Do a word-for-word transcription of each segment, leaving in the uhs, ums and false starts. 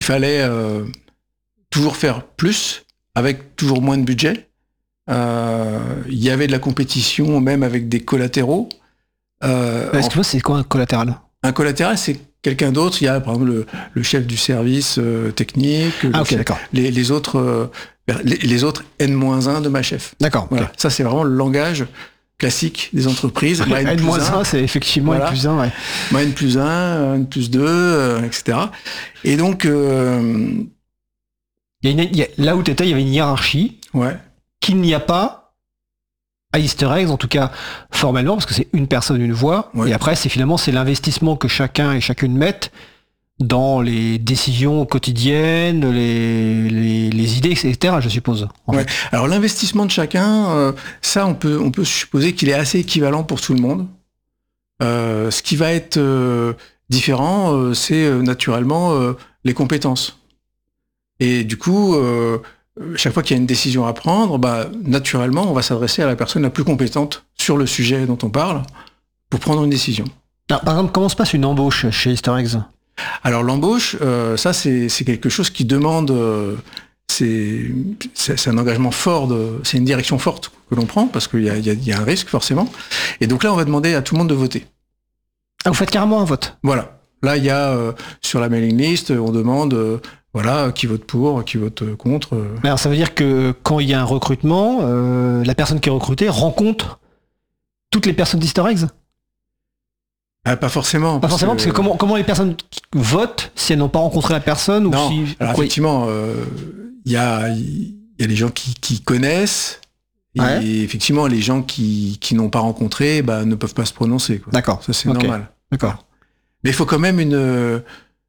il fallait euh, toujours faire plus, avec toujours moins de budget. Euh, il y avait de la compétition, même avec des collatéraux. Euh, Excuse-moi, c'est quoi un collatéral ? Un collatéral, c'est quelqu'un d'autre. Il y a, par exemple, le, le chef du service euh, technique, ah, ok, chef, d'accord. Les, les autres, euh, les, les autres N moins un de ma chef. D'accord. Voilà. Okay. Ça, c'est vraiment le langage classique des entreprises. Bah, N moins un, c'est effectivement voilà. N plus un, ouais. Bah, N plus un, N plus deux, euh, et cetera. Et donc... Euh, il y a une, il y a, là où tu étais, il y avait une hiérarchie ouais. qu'il n'y a pas à Easter Eggs, en tout cas formellement, parce que c'est une personne, une voix. Ouais. Et après, c'est finalement c'est l'investissement que chacun et chacune mettent dans les décisions quotidiennes, les, les, les idées, et cetera, je suppose. Ouais. Alors l'investissement de chacun, euh, ça, on peut, on peut supposer qu'il est assez équivalent pour tout le monde. Euh, ce qui va être euh, différent, euh, c'est euh, naturellement euh, les compétences. Et du coup, euh, chaque fois qu'il y a une décision à prendre, bah, naturellement, on va s'adresser à la personne la plus compétente sur le sujet dont on parle pour prendre une décision. Alors, par exemple, comment se passe une embauche chez Easter Eggs ? Alors l'embauche, euh, ça c'est, c'est quelque chose qui demande, euh, c'est, c'est, c'est un engagement fort, de, c'est une direction forte que l'on prend parce qu'il y a, il y a, il y a un risque forcément. Et donc là, on va demander à tout le monde de voter. Ah, vous faites carrément un vote ? Voilà. Là, il y a euh, sur la mailing list, on demande, euh, voilà, qui vote pour, qui vote contre. Euh. Alors ça veut dire que quand il y a un recrutement, euh, la personne qui est recrutée rencontre toutes les personnes d'Easter Eggs ? Ah, pas forcément. Pas parce forcément, que... parce que comment, comment les personnes votent si elles n'ont pas rencontré la personne ou non. si... Alors oui. effectivement, il euh, y, a, y a les gens qui, qui connaissent, et ouais. effectivement, les gens qui, qui n'ont pas rencontré bah, ne peuvent pas se prononcer. Quoi. D'accord. Ça, c'est okay. normal. D'accord. Mais il faut quand même une... Euh,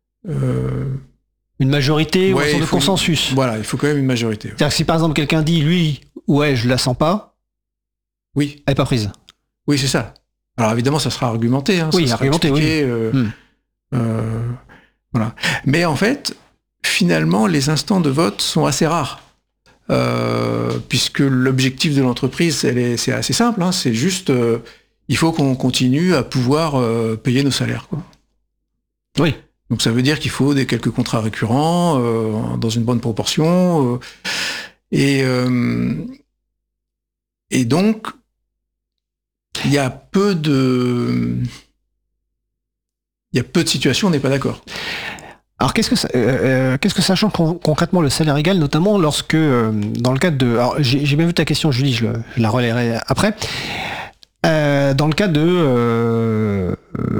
une majorité ouais, ou une sorte de consensus. Une, voilà, il faut quand même une majorité. Ouais. C'est-à-dire que si par exemple quelqu'un dit, lui, ouais, je la sens pas, oui. elle n'est pas prise. Oui, c'est ça. Alors évidemment, ça sera argumenté. Hein, oui, ça argumenté, sera expliqué, oui. Euh, hmm. euh, voilà. Mais en fait, finalement, les instants de vote sont assez rares. Euh, puisque l'objectif de l'entreprise, elle est, c'est assez simple. Hein, c'est juste, euh, il faut qu'on continue à pouvoir euh, payer nos salaires. Quoi. Oui. Donc ça veut dire qu'il faut des quelques contrats récurrents, euh, dans une bonne proportion. Euh, et, euh, et donc, il y a peu de... Il y a peu de situations où on n'est pas d'accord. Alors qu'est-ce que ça, euh, qu'est-ce que ça change con- concrètement le salaire égal, notamment lorsque, euh, dans le cadre de... Alors j'ai, j'ai bien vu ta question, Julie, je, le, je la relayerai après. Euh, dans le cas de, euh,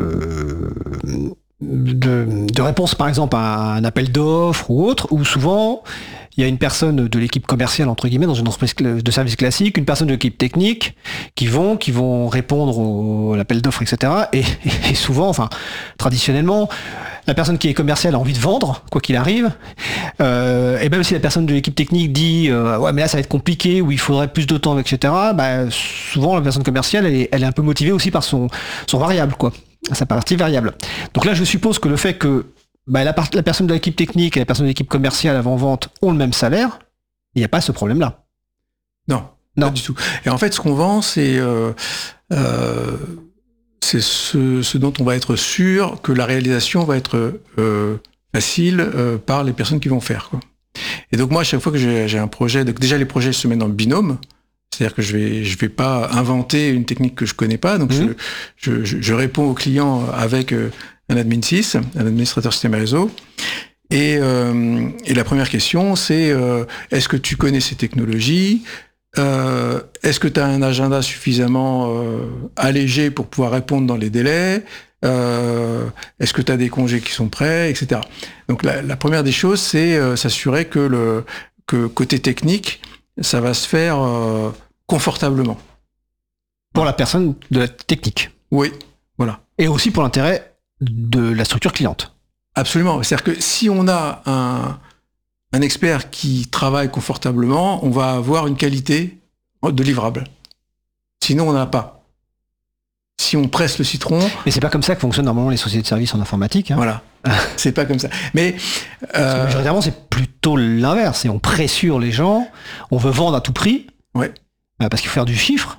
de, de réponse, par exemple, à un appel d'offres ou autre, où souvent... Il y a une personne de l'équipe commerciale, entre guillemets, dans une entreprise de service classique, une personne de l'équipe technique, qui vont, qui vont répondre au, à l'appel d'offres, et cetera. Et, et souvent, enfin, traditionnellement, la personne qui est commerciale a envie de vendre, quoi qu'il arrive. Euh, et même si la personne de l'équipe technique dit euh, ouais, mais là, ça va être compliqué, ou il faudrait plus de temps, et cetera. Bah, souvent, la personne commerciale, elle est, elle est un peu motivée aussi par son, son variable, quoi, sa partie variable. Donc là, je suppose que le fait que Bah, la, part, la personne de l'équipe technique et la personne de l'équipe commerciale avant-vente ont le même salaire, il n'y a pas ce problème-là. Non, non, pas du tout. Et en fait, ce qu'on vend, c'est, euh, euh, c'est ce, ce dont on va être sûr que la réalisation va être euh, facile euh, par les personnes qui vont faire. Quoi. Et donc moi, à chaque fois que j'ai, j'ai un projet, donc déjà les projets se mettent dans le binôme, c'est-à-dire que je vais, je vais pas inventer une technique que je connais pas, donc mmh. je, je, je réponds au client avec euh, un admin six, un administrateur système et réseau. Et, euh, et la première question, c'est euh, est-ce que tu connais ces technologies ? euh, Est-ce que tu as un agenda suffisamment euh, allégé pour pouvoir répondre dans les délais ? euh, Est-ce que tu as des congés qui sont prêts, et cetera. Donc la, la première des choses, c'est euh, s'assurer que, le, que côté technique, ça va se faire euh, confortablement. Pour la personne de la technique. Oui, voilà. Et aussi pour l'intérêt de la structure cliente. Absolument. C'est-à-dire que si on a un, un expert qui travaille confortablement, on va avoir une qualité de livrable. Sinon, on n'en a pas. Si on presse le citron... Mais c'est pas comme ça que fonctionnent normalement les sociétés de services en informatique. Hein. Voilà. C'est pas comme ça. Mais... Euh... Majoritairement, c'est plutôt l'inverse. Et on pressure les gens, on veut vendre à tout prix, ouais. parce qu'il faut faire du chiffre.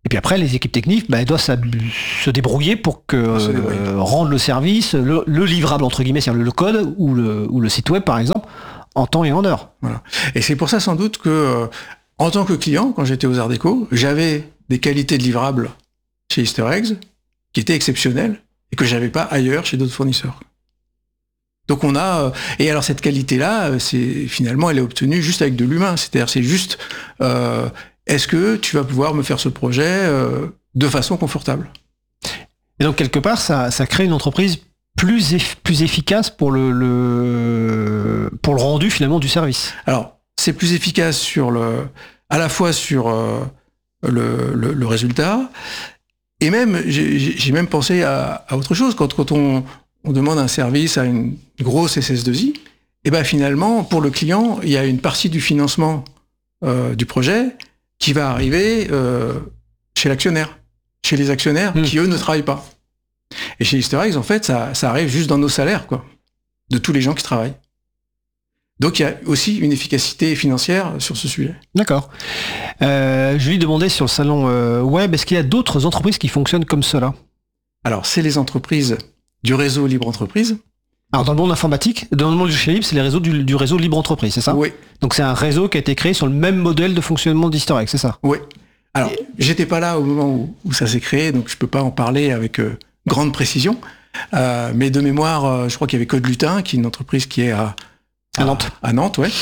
Et puis après, les équipes techniques, bah, elles doivent se débrouiller pour que euh, rendre le service, le, le livrable entre guillemets, c'est-à-dire le code ou le, ou le site web par exemple, en temps et en heure. Voilà. Et c'est pour ça sans doute que, euh, en tant que client, quand j'étais aux Arts Déco, j'avais des qualités de livrables chez Easter Eggs qui étaient exceptionnelles et que j'avais pas ailleurs chez d'autres fournisseurs. Donc on a, euh, et alors cette qualité-là, c'est finalement elle est obtenue juste avec de l'humain, c'est-à-dire c'est juste, euh, est-ce que tu vas pouvoir me faire ce projet euh, de façon confortable ? Et donc quelque part, ça, ça crée une entreprise plus, eff- plus efficace pour le, le, pour le rendu finalement du service. Alors c'est plus efficace sur le, à la fois sur euh, le, le, le résultat, et même j'ai, j'ai même pensé à, à autre chose quand, quand on on demande un service à une grosse S S deux I, et ben finalement, pour le client, il y a une partie du financement euh, du projet qui va arriver euh, chez l'actionnaire, chez les actionnaires mmh. qui, eux, ne travaillent pas. Et chez Easter Eggs, en fait, ça, ça arrive juste dans nos salaires, quoi, de tous les gens qui travaillent. Donc il y a aussi une efficacité financière sur ce sujet. D'accord. Euh, je lui demandais sur le salon euh, web, est-ce qu'il y a d'autres entreprises qui fonctionnent comme cela ? Alors, c'est les entreprises du réseau Libre Entreprise. Alors dans le monde informatique, dans le monde du logiciel libre, c'est les réseaux du, du réseau Libre Entreprise, c'est ça ? Oui. Donc c'est un réseau qui a été créé sur le même modèle de fonctionnement d'Easter Eggs, c'est ça ? Oui. Alors, Et... j'étais pas là au moment où, où ça s'est créé, donc je peux pas en parler avec euh, grande précision. Euh, mais de mémoire, euh, je crois qu'il y avait Code Lutin, qui est une entreprise qui est à, à, à Nantes. À Nantes, ouais.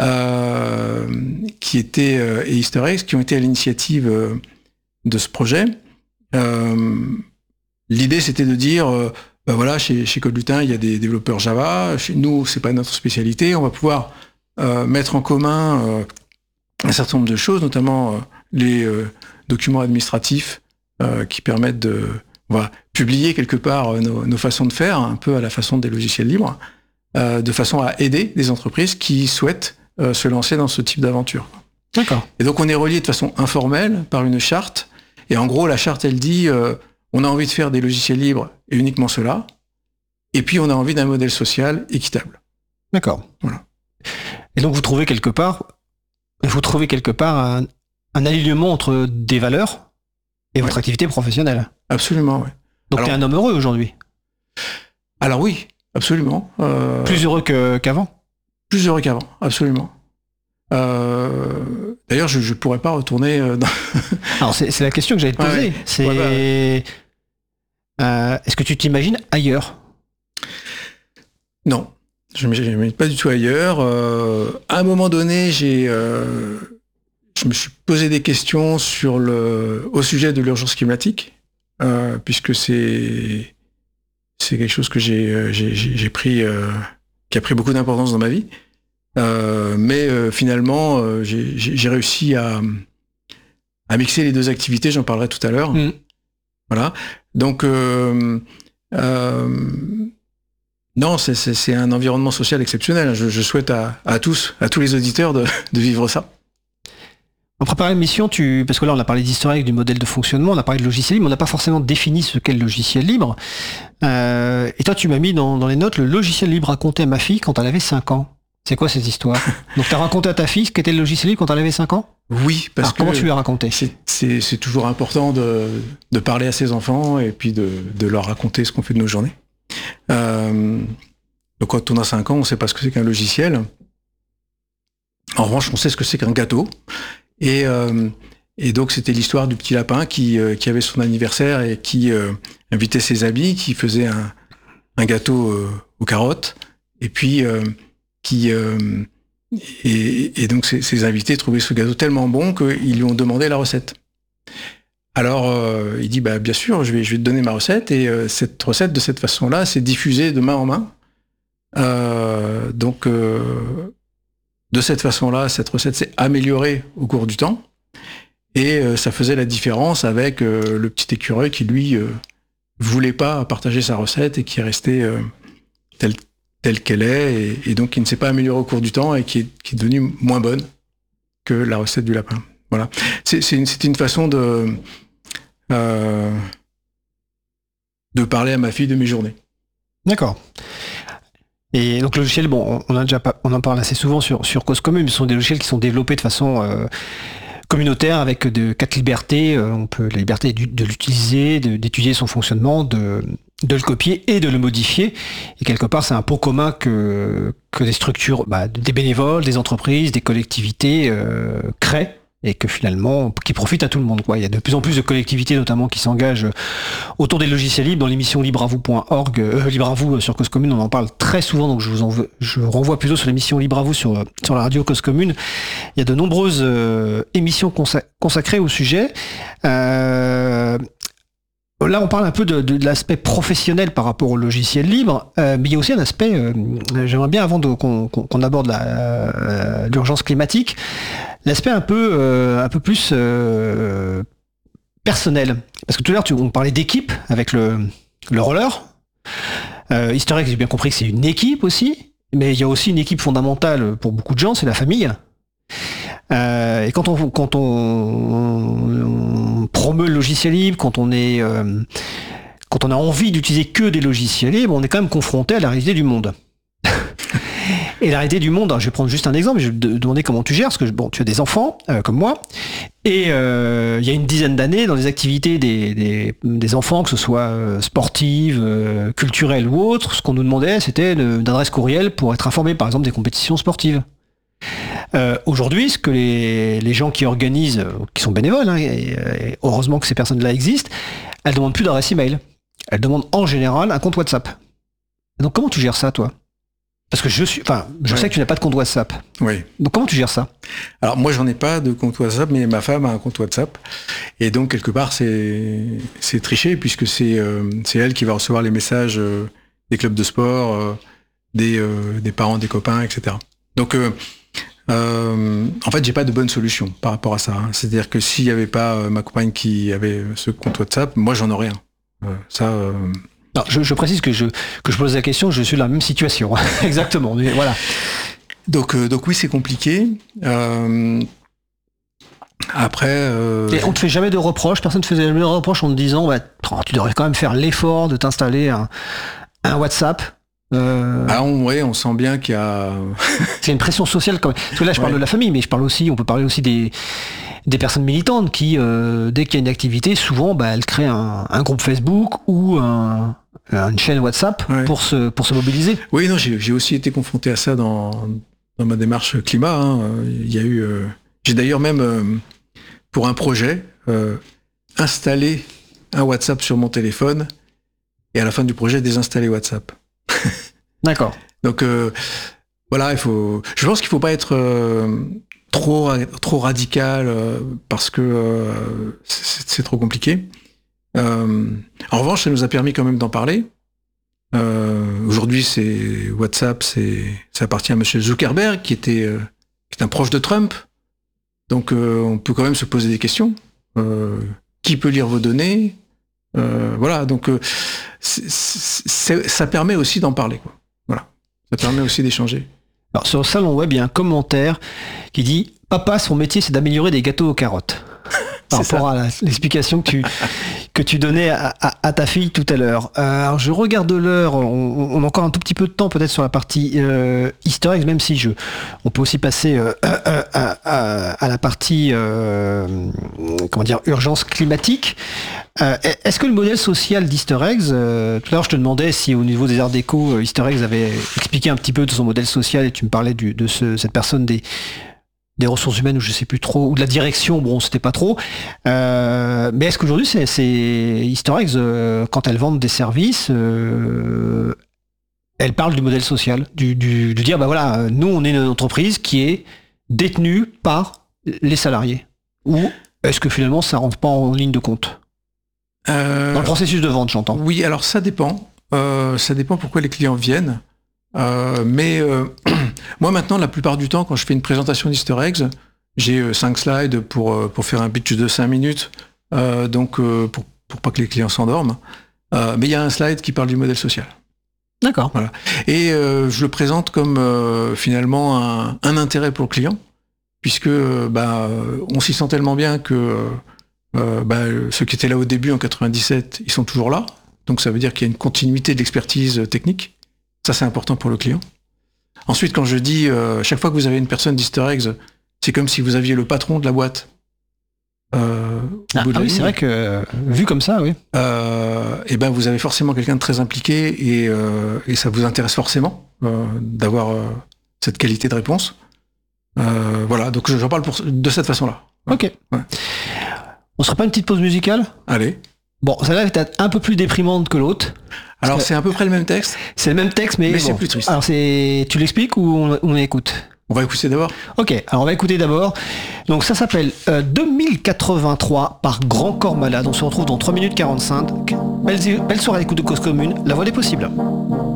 Euh, qui était, euh, et Easter Eggs, qui ont été à l'initiative euh, de ce projet. Euh, l'idée, c'était de dire... Euh, Ben voilà, chez, chez Code Lutin, il y a des développeurs Java. Chez nous, c'est pas notre spécialité. On va pouvoir euh, mettre en commun euh, un certain nombre de choses, notamment euh, les euh, documents administratifs euh, qui permettent de on va publier quelque part euh, nos, nos façons de faire, un peu à la façon des logiciels libres, euh, de façon à aider des entreprises qui souhaitent euh, se lancer dans ce type d'aventure. D'accord. Et donc on est relié de façon informelle par une charte. Et en gros, la charte, elle dit... Euh, on a envie de faire des logiciels libres et uniquement cela. Et puis, on a envie d'un modèle social équitable. D'accord. Voilà. Et donc, vous trouvez quelque part, vous trouvez quelque part un, un alignement entre des valeurs et votre ouais. activité professionnelle. Absolument, oui. Donc, tu es un homme heureux aujourd'hui ? Alors oui, absolument. Euh, plus heureux que, qu'avant ? Plus heureux qu'avant, absolument. Euh, d'ailleurs, je ne pourrais pas retourner dans... Alors, c'est, c'est la question que j'allais te poser. Ouais, ouais. C'est... Ouais, bah, ouais. Euh, est-ce que tu t'imagines ailleurs ? Non, je ne m'imagine pas du tout ailleurs. Euh, à un moment donné, j'ai, euh, je me suis posé des questions sur le, au sujet de l'urgence climatique, euh, puisque c'est, c'est quelque chose que j'ai, j'ai, j'ai pris, euh, qui a pris beaucoup d'importance dans ma vie. Euh, mais euh, finalement, euh, j'ai, j'ai réussi à, à mixer les deux activités, j'en parlerai tout à l'heure. Mmh. Voilà. Donc, euh, euh, non, c'est, c'est, c'est un environnement social exceptionnel. Je, je souhaite à, à tous, à tous les auditeurs de, de vivre ça. En préparant l'émission, tu... parce que là on a parlé d'historique, du modèle de fonctionnement, on a parlé de logiciel libre, mais on n'a pas forcément défini ce qu'est le logiciel libre. Euh, et toi tu m'as mis dans, dans les notes le logiciel libre raconté à ma fille quand elle avait cinq ans. C'est quoi cette histoire ? Donc tu as raconté à ta fille ce qu'était le logiciel libre quand elle avait cinq ans ? Oui, parce Alors, que... comment tu lui as raconté ? c'est, c'est, c'est toujours important de, de parler à ses enfants et puis de, de leur raconter ce qu'on fait de nos journées. Euh, donc quand on a cinq ans, on ne sait pas ce que c'est qu'un logiciel. En revanche, on sait ce que c'est qu'un gâteau. Et, euh, et donc c'était l'histoire du petit lapin qui, euh, qui avait son anniversaire et qui euh, invitait ses amis, qui faisait un, un gâteau euh, aux carottes. Et puis... Euh, qui euh, et, et donc ces, ces invités trouvaient ce gâteau tellement bon qu'ils lui ont demandé la recette. Alors euh, il dit bah bien sûr, je vais je vais te donner ma recette et euh, cette recette de cette façon-là, c'est diffusé de main en main. Euh, donc euh, de cette façon-là, cette recette s'est améliorée au cours du temps et euh, ça faisait la différence avec euh, le petit écureuil qui lui euh, voulait pas partager sa recette et qui est resté euh, tel telle qu'elle est, et, et donc qui ne s'est pas améliorée au cours du temps et qui est, qui est devenue moins bonne que la recette du lapin. Voilà. C'est, c'est, une, c'est une façon de, euh, de parler à ma fille de mes journées. D'accord. Et donc le logiciel, bon, on, a déjà pas, on en parle assez souvent sur, sur Cause Commune, mais ce sont des logiciels qui sont développés de façon euh, communautaire avec de quatre libertés. Euh, on peut la liberté de, de l'utiliser, de, d'étudier son fonctionnement, de, de le copier et de le modifier. Et quelque part, c'est un pot commun que, que des structures, bah, des bénévoles, des entreprises, des collectivités euh, créent. Et que finalement, qui profite à tout le monde, quoi. Il y a de plus en plus de collectivités, notamment, qui s'engagent autour des logiciels libres. Dans l'émission libre à vous point org, euh, Libre à vous sur Cause Commune, on en parle très souvent, donc je vous en veux, je renvoie plutôt sur l'émission Libre à vous sur, sur la radio Cause Commune. Il y a de nombreuses euh, émissions consa- consacrées au sujet. Euh, Là, on parle un peu de, de, de l'aspect professionnel par rapport au logiciel libre, euh, mais il y a aussi un aspect, euh, j'aimerais bien, avant de, qu'on, qu'on aborde la, euh, l'urgence climatique, l'aspect un peu, euh, un peu plus euh, personnel. Parce que tout à l'heure, tu, on parlait d'équipe avec le, le roller. Euh, Easter Egg, j'ai bien compris que c'est une équipe aussi, mais il y a aussi une équipe fondamentale pour beaucoup de gens, c'est la famille. Euh, et quand on quand on, on promeut le logiciel libre, quand on est euh, quand on a envie d'utiliser que des logiciels libres, on est quand même confronté à la réalité du monde. Et la réalité du monde, alors je vais prendre juste un exemple, je vais te demander comment tu gères, parce que bon, tu as des enfants euh, comme moi, et euh, il y a une dizaine d'années, dans les activités des, des, des enfants, que ce soit euh, sportives, euh, culturelles ou autres, ce qu'on nous demandait, c'était une, une adresse courriel pour être informé, par exemple, des compétitions sportives. Euh, aujourd'hui, ce que les, les gens qui organisent, qui sont bénévoles, hein, et, et heureusement que ces personnes-là existent, elles demandent plus d'adresse email. Elles demandent en général un compte WhatsApp. Donc comment tu gères ça, toi ? Parce que je suis, enfin, je ouais. sais que tu n'as pas de compte WhatsApp. Oui. Donc comment tu gères ça ? Alors moi, j'en ai pas de compte WhatsApp, mais ma femme a un compte WhatsApp, et donc quelque part, c'est c'est triché puisque c'est euh, c'est elle qui va recevoir les messages euh, des clubs de sport, euh, des euh, des parents, des copains, et cetera. Donc euh, Euh, en fait, j'ai pas de bonne solution par rapport à ça. Hein. C'est-à-dire que s'il y avait pas euh, ma compagne qui avait ce compte WhatsApp, moi j'en aurais un. Euh, ça. Euh... Non, je, je précise que je que je pose la question, je suis dans la même situation. Exactement. Mais voilà. Donc euh, donc oui, c'est compliqué. Euh... Après. Euh... Et on te fait jamais de reproches. Personne te faisait jamais de reproches en te disant, bah, tu devrais quand même faire l'effort de t'installer un, un WhatsApp. Euh... Ah on, ouais, on sent bien qu'il y a... C'est une pression sociale quand même. Parce que là, je parle ouais. de la famille, mais je parle aussi, on peut parler aussi des, des personnes militantes qui, euh, dès qu'il y a une activité, souvent, bah, elles créent un, un groupe Facebook ou un, une chaîne WhatsApp ouais. pour, se, pour se mobiliser. Oui, non, j'ai, j'ai aussi été confronté à ça dans, dans ma démarche climat. Hein. Il y a eu... Euh... J'ai d'ailleurs même, euh, pour un projet, euh, installé un WhatsApp sur mon téléphone et à la fin du projet, désinstaller WhatsApp. D'accord. Donc euh, voilà, il faut. Je pense qu'il faut pas être euh, trop trop radical euh, parce que euh, c'est, c'est trop compliqué. Euh, en revanche, ça nous a permis quand même d'en parler. Euh, aujourd'hui, c'est WhatsApp, c'est ça appartient à Monsieur Zuckerberg qui était euh, qui est un proche de Trump. Donc euh, on peut quand même se poser des questions. Euh, qui peut lire vos données ? Euh, voilà, donc euh, c'est, c'est, ça permet aussi d'en parler, quoi. Voilà, ça permet aussi d'échanger. Alors sur le salon web, il y a un commentaire qui dit « Papa, son métier, c'est d'améliorer des gâteaux aux carottes ». Par rapport ça. à la, l'explication que tu, que tu donnais à, à, à ta fille tout à l'heure. Euh, alors je regarde l'heure, on, on a encore un tout petit peu de temps peut-être sur la partie euh, Easter eggs, même si je, on peut aussi passer euh, à, à, à, à la partie euh, comment dire, urgence climatique. Euh, est-ce que le modèle social d'Easter eggs, euh, tout à l'heure je te demandais si au niveau des arts déco, Easter eggs avait expliqué un petit peu de son modèle social et tu me parlais du, de ce, cette personne des des ressources humaines ou je sais plus trop, ou de la direction, bon c'était pas trop. Euh, mais est-ce qu'aujourd'hui c'est, c'est Easter eggs, euh, quand elles vendent des services, euh, elles parlent du modèle social, du, du, de dire bah voilà, nous on est une entreprise qui est détenue par les salariés. Ou est-ce que finalement ça rentre pas en ligne de compte euh, dans le processus de vente, j'entends. Oui, alors ça dépend. Euh, ça dépend pourquoi les clients viennent. Euh, mais euh, moi maintenant, la plupart du temps, quand je fais une présentation d'Easter eggs, j'ai euh, cinq slides pour, euh, pour faire un pitch de cinq minutes, euh, donc euh, pour, pour pas que les clients s'endorment. Euh, mais il y a un slide qui parle du modèle social. D'accord. Voilà. Et euh, je le présente comme euh, finalement un, un intérêt pour le client, puisque euh, bah, on s'y sent tellement bien que euh, bah, ceux qui étaient là au début en quatre-vingt-dix-sept, ils sont toujours là. Donc ça veut dire qu'il y a une continuité de l'expertise technique. Ça, c'est important pour le client. Ensuite, quand je dis, euh, chaque fois que vous avez une personne d'Easter eggs, c'est comme si vous aviez le patron de la boîte Euh, au ah, bout de ah la oui, c'est ligne. vrai que euh, vu comme ça, oui. Euh, et ben vous avez forcément quelqu'un de très impliqué et, euh, et ça vous intéresse forcément euh, d'avoir euh, cette qualité de réponse. Euh, voilà, donc j'en parle pour, de cette façon-là. Ok. Ouais. On se ferait pas une petite pause musicale? Allez. Bon, celle-là est peut-être un peu plus déprimante que l'autre. Alors que- c'est à peu près le même texte, C'est le même texte, mais, mais c'est bon. plus triste. Alors c'est, tu l'expliques ou on, on écoute? On va écouter d'abord. Ok, alors on va écouter d'abord. Donc ça s'appelle euh, deux mille quatre-vingt-trois par Grand Corps Malade. On se retrouve dans trois minutes quarante-cinq. Belle, belle soirée à l'écoute de Cause Commune. La voix des possibles.